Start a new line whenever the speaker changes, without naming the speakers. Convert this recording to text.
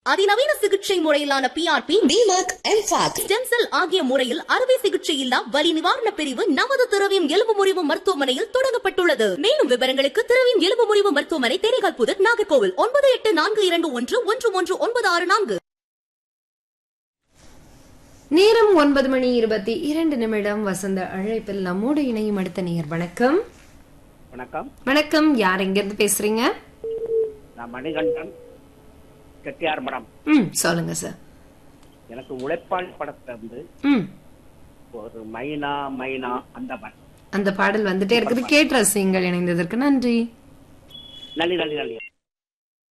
அதிநவீன சிகிச்சை முறையிலான PRP, DMAC, MFAC, stem cell ஆகிய முறையில் அறுவை சிகிச்சை இல்லா வலி நிவாரண பிரிவு நமது திரவியம் எலும்பு முறிவு மருத்துவமனையில் தொடங்கப்பட்டுள்ளது. மேலும் விவரங்களுக்கு திரவியம் எலும்பு முறிவு மருத்துவமனை, தேனிகால் புதர், நாகர்கோவில் 9842111964.
நேரம் 9:22 வசந்த அழைப்பில் நம்மோடு இணையும் அடுத்த நேயர். வணக்கம்.
வணக்கம்.
வணக்கம். யார் எங்கிருந்து பேசுறீங்க?
நான் மணிகண்டன், கெட்டியார் மடம்.
சொல்லுங்க சார்.
எனக்கு உழைப்பாளி படத்துல இருந்து ஒரு மைனா மைனா
அந்த பாடல் வந்துட்டே இருக்குது. கேட்டு ரசிங்கள். இணைந்ததற்கு நன்றி.
நன்றி நன்றி நன்றி.